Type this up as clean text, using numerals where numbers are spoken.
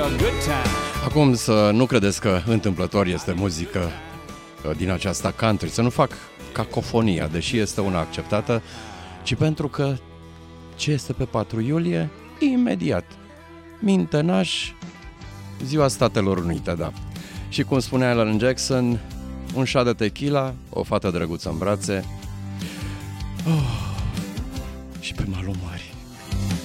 a good time. Acum să nu credeți că întâmplător este muzică din aceasta country, să nu fac cacofonia, deși este una acceptată, ci pentru că ce este pe 4 iulie? Imediat. Mintenaș, ziua Statelor Unite, da. Și cum spunea Alan Jackson, un șat de tequila, o fată drăguță în brațe și pe malul mării.